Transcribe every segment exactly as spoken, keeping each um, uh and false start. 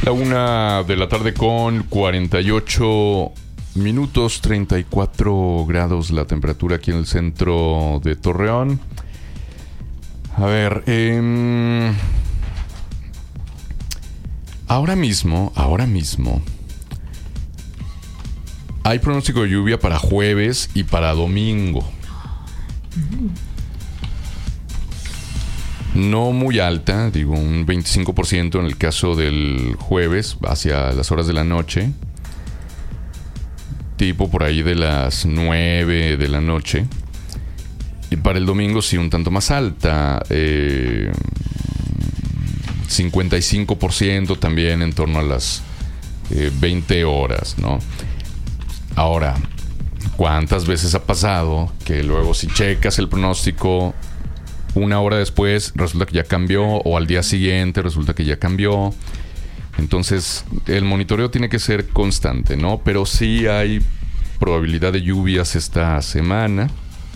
La una de la tarde con cuarenta y ocho minutos, treinta y cuatro grados la temperatura aquí en el centro de Torreón. A ver, eh, ahora mismo, ahora mismo, hay pronóstico de lluvia para jueves y para domingo. No muy alta, digo un veinticinco por ciento en el caso del jueves, hacia las horas de la noche. Tipo por ahí de las nueve de la noche. Y para el domingo sí un tanto más alta. Eh, cincuenta y cinco por ciento también en torno a las eh, veinte horas, ¿no? Ahora, ¿cuántas veces ha pasado que luego si checas el pronóstico una hora después resulta que ya cambió, o al día siguiente resulta que ya cambió? Entonces el monitoreo tiene que ser constante, ¿no? Pero sí hay probabilidad de lluvias esta semana.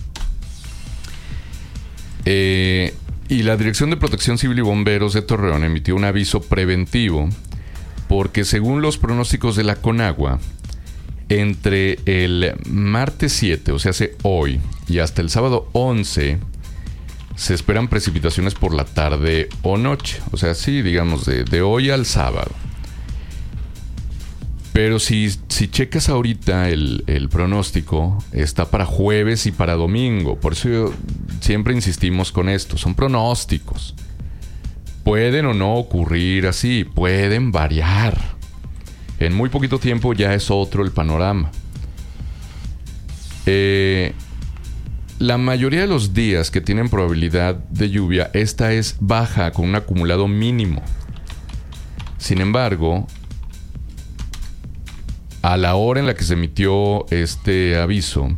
Eh, y la Dirección de Protección Civil y Bomberos de Torreón emitió un aviso preventivo porque según los pronósticos de la Conagua, entre el martes siete, o sea, hace hoy, y hasta el sábado once, se esperan precipitaciones por la tarde o noche. O sea, sí, digamos, de, de hoy al sábado. Pero si, si checas ahorita el, el pronóstico, está para jueves y para domingo. Por eso yo, siempre insistimos con esto. Son pronósticos. Pueden o no ocurrir así. Pueden variar. En muy poquito tiempo ya es otro el panorama. Eh... La mayoría de los días que tienen probabilidad de lluvia, esta es baja con un acumulado mínimo. Sin embargo, a la hora en la que se emitió este aviso,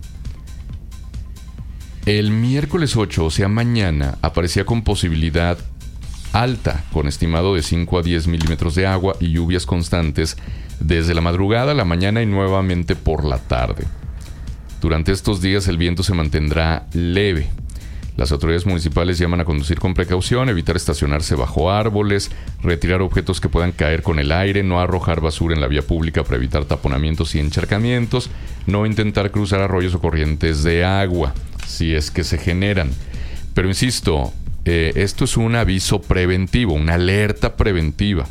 el miércoles ocho, o sea mañana, aparecía con posibilidad alta, con estimado de cinco a diez milímetros de agua y lluvias constantes desde la madrugada a la mañana y nuevamente por la tarde. Durante estos días el viento se mantendrá leve. Las autoridades municipales llaman a conducir con precaución, evitar estacionarse bajo árboles, retirar objetos que puedan caer con el aire, no arrojar basura en la vía pública para evitar taponamientos y encharcamientos, no intentar cruzar arroyos o corrientes de agua, si es que se generan. Pero insisto, eh, esto es un aviso preventivo, una alerta preventiva.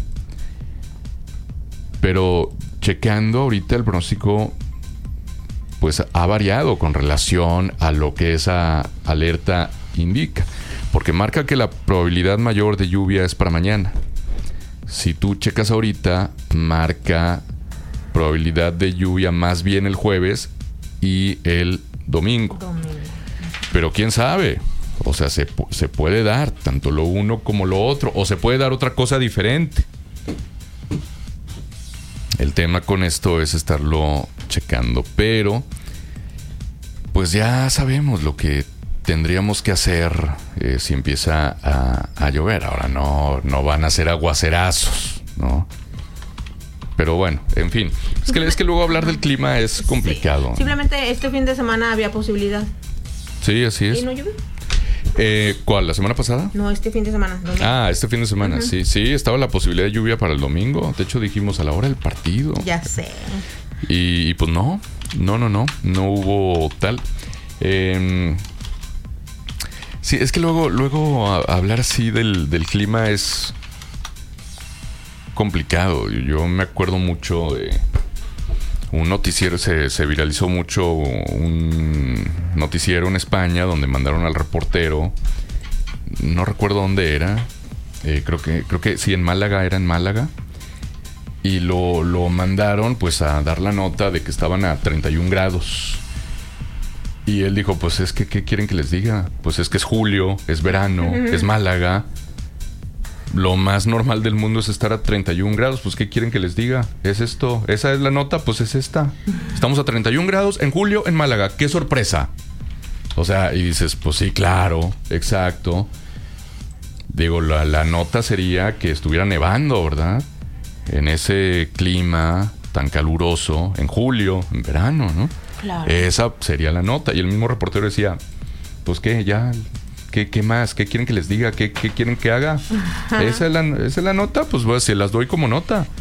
Pero checando ahorita el pronóstico, pues ha variado con relación a lo que esa alerta indica, porque marca que la probabilidad mayor de lluvia es para mañana. Si tú checas ahorita, marca probabilidad de lluvia más bien el jueves y el domingo. domingo. Pero quién sabe, o sea, se, se puede dar tanto lo uno como lo otro, o se puede dar otra cosa diferente. El tema con esto es estarlo checando, pero pues ya sabemos lo que tendríamos que hacer eh, si empieza a, a llover. Ahora no, no van a ser aguacerazos, ¿no? Pero bueno, en fin. Es que, es que luego hablar del clima es complicado. Sí. Simplemente este fin de semana había posibilidad. Sí, así es. ¿Y no llovió? Eh, ¿Cuál? ¿La semana pasada? No, este fin de semana. ¿Domingo? Ah, este fin de semana, uh-huh. sí. Sí, estaba la posibilidad de lluvia para el domingo. De hecho, dijimos a la hora del partido. Ya sé. Y, y pues no, no, no, no. No hubo tal. Eh, sí, es que luego, luego a, a hablar así del, del clima es complicado. Yo, yo me acuerdo mucho de un noticiero, se, se viralizó mucho un noticiero en España donde mandaron al reportero, no recuerdo dónde era, eh, creo que creo que sí, en Málaga, era en Málaga, y lo, lo mandaron pues a dar la nota de que estaban a treinta y un grados. Y él dijo, pues es que, ¿qué quieren que les diga? Pues es que es julio, es verano, uh-huh. es Málaga. Lo más normal del mundo es estar a treinta y un grados. Pues ¿qué quieren que les diga? Es esto, esa es la nota, pues es esta. Estamos a treinta y un grados en julio en Málaga. ¡Qué sorpresa! O sea, y dices, pues sí, claro, exacto. Digo, la, la nota sería que estuviera nevando, ¿verdad? En ese clima tan caluroso, en julio, en verano, ¿no? Claro. Esa sería la nota. Y el mismo reportero decía, pues qué, ya... ¿Qué, ¿Qué más? ¿Qué quieren que les diga? ¿Qué, qué quieren que haga? ¿Esa es, la, ¿Esa es la nota? Pues, pues se las doy como nota.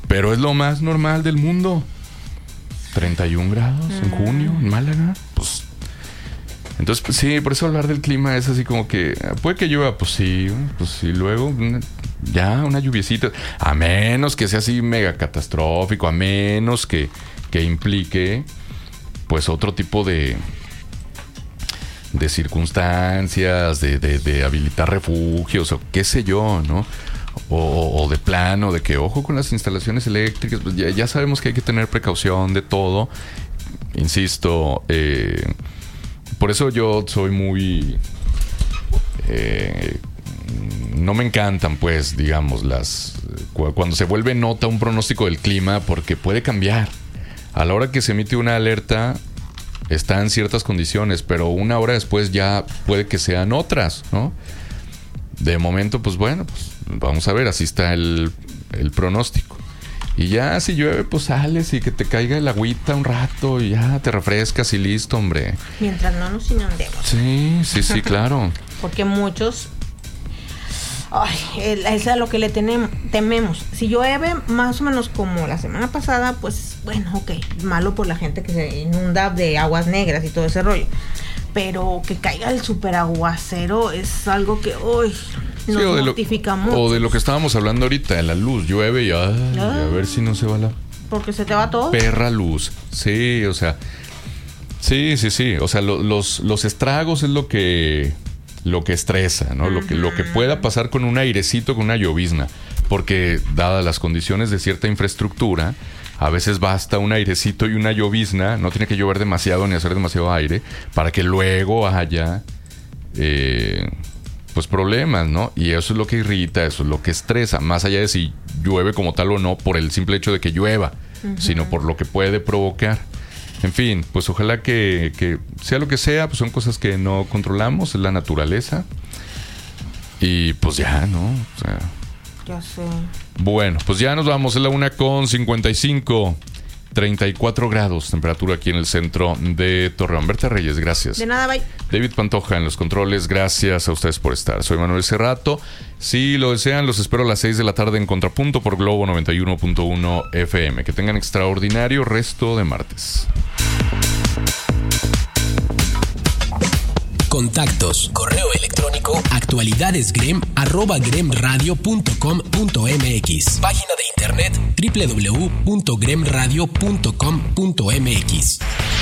pero es lo más normal del mundo. treinta y un grados mm. en junio en Málaga, pues... Entonces, pues, sí, por eso hablar del clima es así como que... Puede que llueva, pues sí, pues sí, luego una, ya una lluviecita. A menos que sea así mega catastrófico, a menos que, que implique pues otro tipo de... de circunstancias, de, de, de habilitar refugios o qué sé yo, ¿no? O, o de plano, de que ojo con las instalaciones eléctricas. Pues ya, ya sabemos que hay que tener precaución de todo. Insisto, eh... por eso yo soy muy... Eh, no me encantan, pues, digamos, las... Cuando se vuelve nota un pronóstico del clima, porque puede cambiar. A la hora que se emite una alerta, está en ciertas condiciones, pero una hora después ya puede que sean otras, ¿no? De momento, pues bueno, pues vamos a ver, así está el, el pronóstico. Y ya si llueve, pues sales y que te caiga el agüita un rato y ya te refrescas y listo, hombre. Mientras no nos inundemos. Sí, sí, sí, claro. Porque muchos... Ay, eso es a lo que le tenemos, tememos. Si llueve más o menos como la semana pasada, pues bueno, ok, malo por la gente que se inunda de aguas negras y todo ese rollo. Pero que caiga el superaguacero es algo que uy, nos sí, mortifica mucho. O de lo que estábamos hablando ahorita, de la luz, llueve y, ay, ah, y a ver si no se va la... Porque se te va todo. Perra luz, sí, o sea... Sí, sí, sí, o sea, lo, los, los estragos es lo que... lo que estresa, ¿no? Uh-huh. Lo que, lo que pueda pasar con un airecito, con una llovizna. Porque, dadas las condiciones de cierta infraestructura, a veces basta un airecito y una llovizna, no tiene que llover demasiado ni hacer demasiado aire, para que luego haya, eh, pues, problemas, ¿no? Y eso es lo que irrita, eso es lo que estresa, más allá de si llueve como tal o no, por el simple hecho de que llueva, uh-huh. sino por lo que puede provocar. En fin, pues ojalá que, que sea lo que sea, pues son cosas que no controlamos, es la naturaleza. Y pues ya, ¿no? O sea, ya sé. Bueno, pues ya nos vamos, es la una con cincuenta y cinco, treinta y cuatro grados, temperatura aquí en el centro de Torreón. Berta Reyes, gracias. De nada, bye. David Pantoja en los controles, gracias a ustedes por estar. Soy Manuel Cerrato. Si lo desean, los espero a las seis de la tarde en Contrapunto por Globo noventa y uno punto uno F M. Que tengan extraordinario resto de martes. Contactos, correo electrónico, actualidadesgrem, arroba gremradio punto com punto mx. Página de internet, doble u doble u doble u punto gremradio punto com punto mx.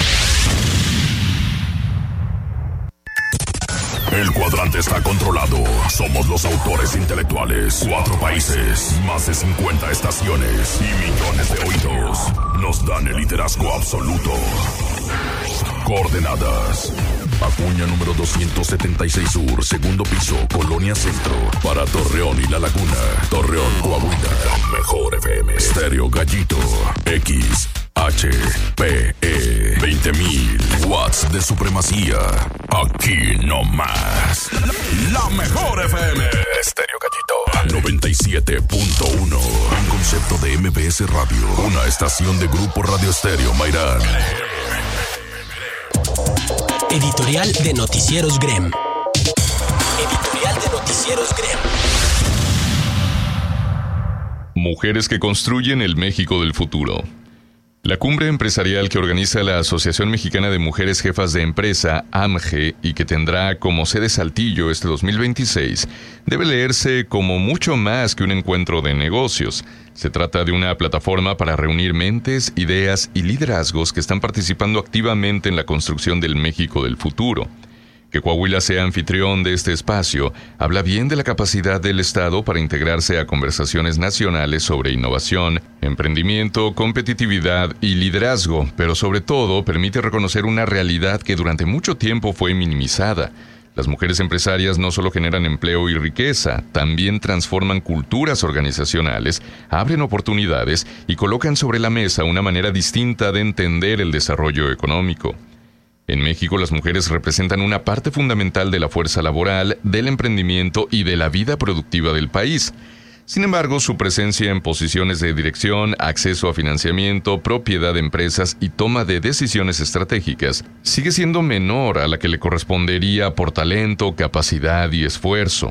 El cuadrante está controlado. Somos los autores intelectuales. Cuatro países, más de cincuenta estaciones y millones de oídos. Nos dan el liderazgo absoluto. Coordenadas: Acuña número doscientos setenta y seis Sur, segundo piso, Colonia Centro. Para Torreón y La Laguna. Torreón, Coahuila. Mejor F M. Estéreo Gallito. X H P E veinte mil watts de supremacía. Aquí no más. La mejor F M. Estéreo Gallito noventa y siete punto uno. Un concepto de M B S Radio. Una estación de Grupo Radio Estéreo Mairán. Editorial de Noticieros Grem. Editorial de Noticieros Grem. Mujeres que construyen el México del futuro. La cumbre empresarial que organiza la Asociación Mexicana de Mujeres Jefas de Empresa, A M G, y que tendrá como sede Saltillo este dos mil veintiséis, debe leerse como mucho más que un encuentro de negocios. Se trata de una plataforma para reunir mentes, ideas y liderazgos que están participando activamente en la construcción del México del futuro. Que Coahuila sea anfitrión de este espacio habla bien de la capacidad del Estado para integrarse a conversaciones nacionales sobre innovación, emprendimiento, competitividad y liderazgo, pero sobre todo permite reconocer una realidad que durante mucho tiempo fue minimizada. Las mujeres empresarias no solo generan empleo y riqueza, también transforman culturas organizacionales, abren oportunidades y colocan sobre la mesa una manera distinta de entender el desarrollo económico. En México, las mujeres representan una parte fundamental de la fuerza laboral, del emprendimiento y de la vida productiva del país. Sin embargo, su presencia en posiciones de dirección, acceso a financiamiento, propiedad de empresas y toma de decisiones estratégicas sigue siendo menor a la que le correspondería por talento, capacidad y esfuerzo.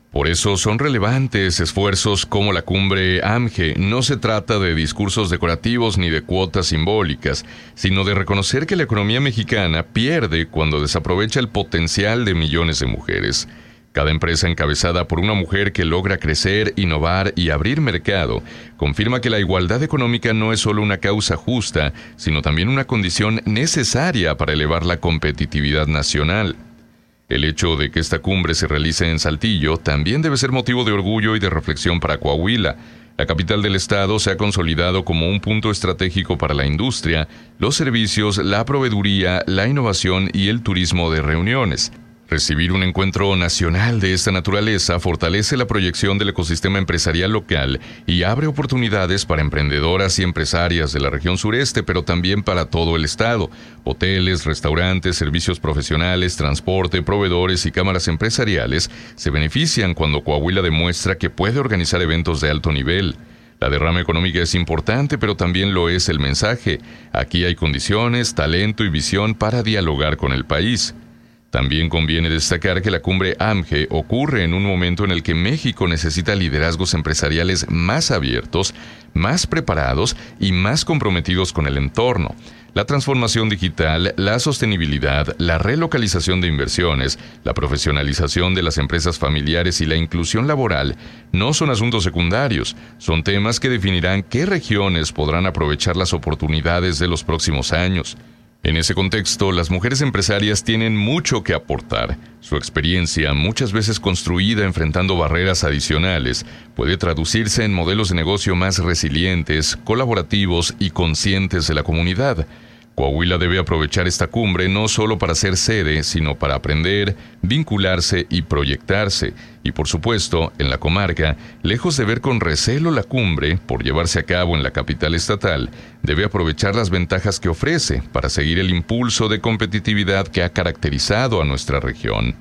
Por eso son relevantes esfuerzos como la cumbre A M G. No se trata de discursos decorativos ni de cuotas simbólicas, sino de reconocer que la economía mexicana pierde cuando desaprovecha el potencial de millones de mujeres. Cada empresa encabezada por una mujer que logra crecer, innovar y abrir mercado confirma que la igualdad económica no es solo una causa justa, sino también una condición necesaria para elevar la competitividad nacional. El hecho de que esta cumbre se realice en Saltillo también debe ser motivo de orgullo y de reflexión para Coahuila. La capital del estado se ha consolidado como un punto estratégico para la industria, los servicios, la proveeduría, la innovación y el turismo de reuniones. Recibir un encuentro nacional de esta naturaleza fortalece la proyección del ecosistema empresarial local y abre oportunidades para emprendedoras y empresarias de la región sureste, pero también para todo el estado. Hoteles, restaurantes, servicios profesionales, transporte, proveedores y cámaras empresariales se benefician cuando Coahuila demuestra que puede organizar eventos de alto nivel. La derrama económica es importante, pero también lo es el mensaje. Aquí hay condiciones, talento y visión para dialogar con el país. También conviene destacar que la cumbre A M G ocurre en un momento en el que México necesita liderazgos empresariales más abiertos, más preparados y más comprometidos con el entorno. La transformación digital, la sostenibilidad, la relocalización de inversiones, la profesionalización de las empresas familiares y la inclusión laboral no son asuntos secundarios, son temas que definirán qué regiones podrán aprovechar las oportunidades de los próximos años. En ese contexto, las mujeres empresarias tienen mucho que aportar. Su experiencia, muchas veces construida enfrentando barreras adicionales, puede traducirse en modelos de negocio más resilientes, colaborativos y conscientes de la comunidad. Coahuila debe aprovechar esta cumbre no solo para ser sede, sino para aprender, vincularse y proyectarse. Y por supuesto, en la comarca, lejos de ver con recelo la cumbre por llevarse a cabo en la capital estatal, debe aprovechar las ventajas que ofrece para seguir el impulso de competitividad que ha caracterizado a nuestra región.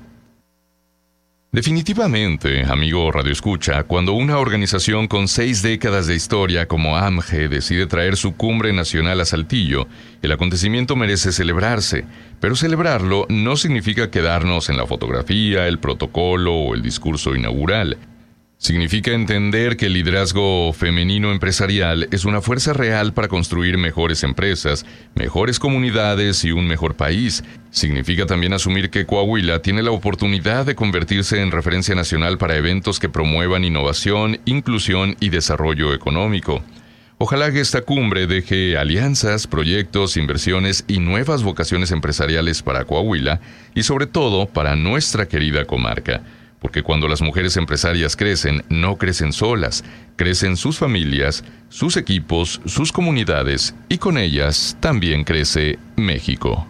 Definitivamente, amigo radioescucha, cuando una organización con seis décadas de historia como A M G decide traer su cumbre nacional a Saltillo, el acontecimiento merece celebrarse, pero celebrarlo no significa quedarnos en la fotografía, el protocolo o el discurso inaugural. Significa entender que el liderazgo femenino empresarial es una fuerza real para construir mejores empresas, mejores comunidades y un mejor país. Significa también asumir que Coahuila tiene la oportunidad de convertirse en referencia nacional para eventos que promuevan innovación, inclusión y desarrollo económico. Ojalá que esta cumbre deje alianzas, proyectos, inversiones y nuevas vocaciones empresariales para Coahuila y sobre todo para nuestra querida comarca. Porque cuando las mujeres empresarias crecen, no crecen solas, crecen sus familias, sus equipos, sus comunidades y con ellas también crece México.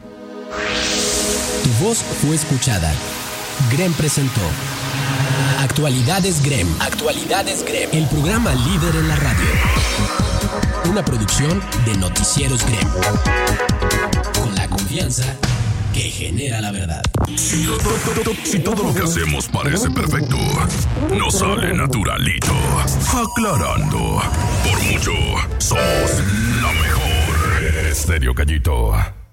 Tu voz fue escuchada. Grem presentó Actualidades Grem. Actualidades Grem. El programa líder en la radio. Una producción de Noticieros Grem. Con la confianza que genera la verdad. Si todo, si todo lo que hacemos parece perfecto, nos sale naturalito. Aclarando, por mucho, somos la mejor. Estéreo Gallito.